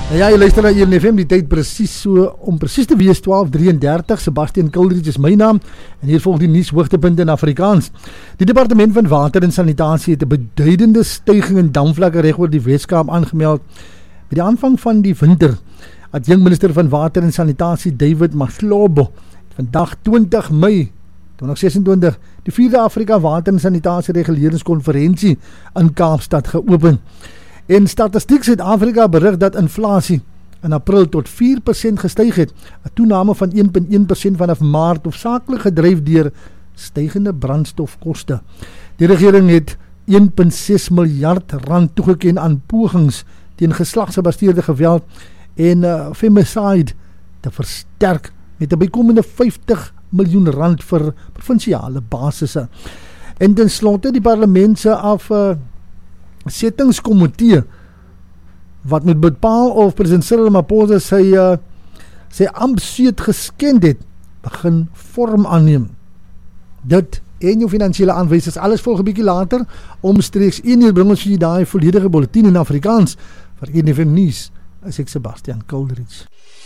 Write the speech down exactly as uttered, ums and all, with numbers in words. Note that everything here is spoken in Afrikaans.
Ja, jy luister na E N F M, die tyd precies so, om precies te wees twaalf drieëndertig, Sebastian Kuldridge is my naam, en hier volg die nuus hoogtepunt in Afrikaans. Die Departement van Water en Sanitasie het 'n beduidende styging in damvlakke reg oor die Weskaap aangemeld met die aanvang van die winter. Adjunkt minister van Water en Sanitasie David Mahlobo vandag twintig Mei twintig sesentwintig die vierde Afrika Water en Sanitasie Reguleringskonferensie in Kaapstad geopen. En Statistiek Suid-Afrika berig dat inflasie in April tot vier persent gestyg het, 'n toename van een komma een persent vanaf Maart, hoofsaaklik gedryf deur stygende brandstofkoste. Die regering het een komma ses miljard rand toegeken aan pogings teen geslagsgebaseerde geweld en uh, femicide te versterk met 'n bykomende vyftig miljoen rand vir provinsiale basisse. En ten slotte die parlement se af uh, settingskomitee wat moet bepaal of president Cyril Ramaphosa sy, uh, sy amptseat geskend het, begin vorm aanneem. Dit en jou finansiële aanwysers, alles volg 'n bietjie later, omstreeks een uur bring ons vir die daai volledige bulletin in Afrikaans vir E N F M nuus. Is ek Sebastian Kuldridge.